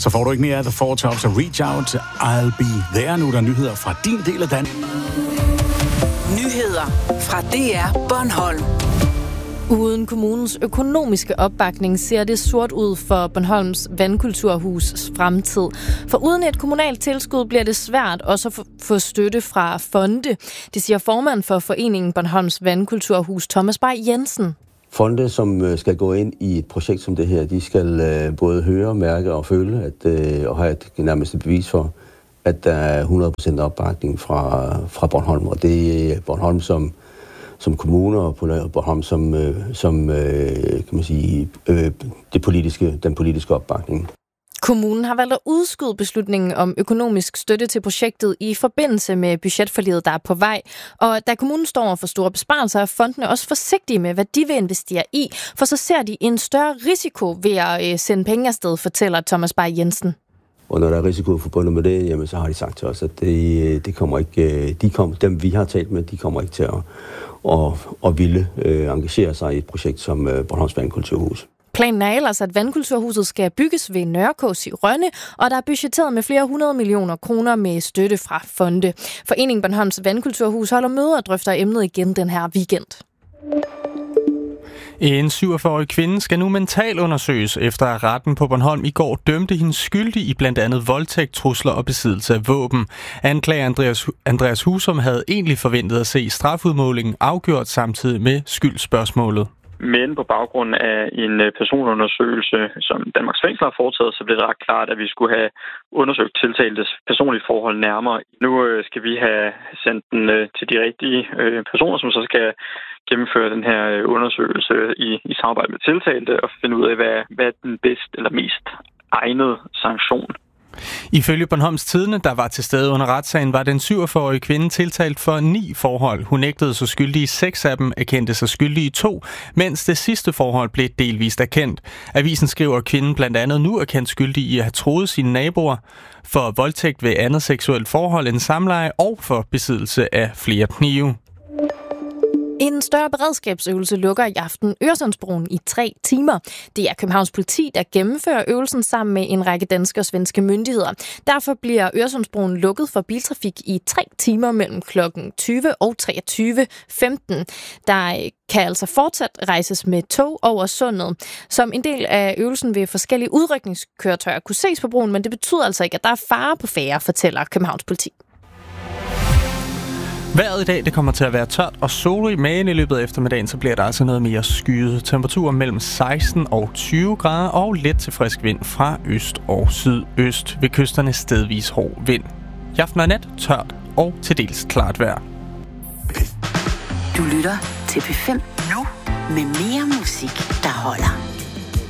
Så får du ikke mere af The Four Tops og Reach Out. I'll be there. Nu er der nyheder fra din del af Danmark. Nyheder fra DR Bornholm. Uden kommunens økonomiske opbakning ser det sort ud for Bornholms Vandkulturhus' fremtid. For uden et kommunalt tilskud bliver det svært også at få støtte fra fonde. Det siger formand for foreningen Bornholms Vandkulturhus, Thomas Bay Jensen. Fonde, som skal gå ind i et projekt som det her, de skal både høre, mærke og føle, og have et nærmest bevis for, at der er 100% opbakning fra Bornholm. Og det er Bornholm som kommune og Bornholm som kan man sige, den politiske opbakning. Kommunen har valgt at udskyde beslutningen om økonomisk støtte til projektet i forbindelse med budgetforliget, der er på vej. Og da kommunen står over for store besparelser, er fondene også forsigtige med, hvad de vil investere i, for så ser de en større risiko ved at sende penge afsted, fortæller Thomas Bay Jensen. Og når der er risiko forbundet med det, jamen, så har de sagt til os, at det kommer ikke, dem vi har talt med, de kommer ikke til at ville engagere sig i et projekt som Bornholms Vandkulturhus. Planen er ellers, at Vandkulturhuset skal bygges ved Nørrekås i Rønne, og der er budgetteret med flere 100 millioner kroner med støtte fra fonde. Foreningen Bornholms Vandkulturhus holder møder og drøfter emnet igen den her weekend. En 47-årig kvinde skal nu mentalundersøges, efter at retten på Bornholm i går dømte hende skyldig i blandt andet voldtægt, trusler og besiddelse af våben. Anklager Andreas Husum havde egentlig forventet at se strafudmålingen afgjort samtidig med skyldspørgsmålet. Men på baggrund af en personundersøgelse, som Danmarks Fængsler har foretaget, så blev det ret klart, at vi skulle have undersøgt tiltaltes personlige forhold nærmere. Nu skal vi have sendt den til de rigtige personer, som så skal gennemføre den her undersøgelse i samarbejde med tiltalte og finde ud af, hvad er den bedste eller mest egnede sanktion. Ifølge Bornholms Tidende, der var til stede under retssagen, var den 47-årige kvinde tiltalt for 9 forhold. Hun nægtede sig skyldig i 6 af dem, erkendte sig skyldig i 2, mens det sidste forhold blev delvist erkendt. Avisen skriver, at kvinden blandt andet nu er kendt skyldig i at have troet sine naboer for voldtægt ved andet seksuelt forhold end samleje og for besiddelse af flere knive. En større beredskabsøvelse lukker i aften Øresundsbroen i 3 timer. Det er Københavns politi, der gennemfører øvelsen sammen med en række danske og svenske myndigheder. Derfor bliver Øresundsbroen lukket for biltrafik i 3 timer mellem kl. 20 og 23.15. Der kan altså fortsat rejses med tog over sundet. Som en del af øvelsen vil forskellige udrykningskøretøjer kunne ses på broen, men det betyder altså ikke, at der er fare på færde, fortæller Københavns politi. Vejret i dag det kommer til at være tørt og soligt, men i løbet af eftermiddagen så bliver der altså noget mere skyet. Temperaturer mellem 16 og 20 grader og let til frisk vind fra øst og sydøst. Ved kysterne stedvis hård vind. I aften og nat tørt og til dels klart vejr. Du lytter til P5 nu med mere musik, der holder.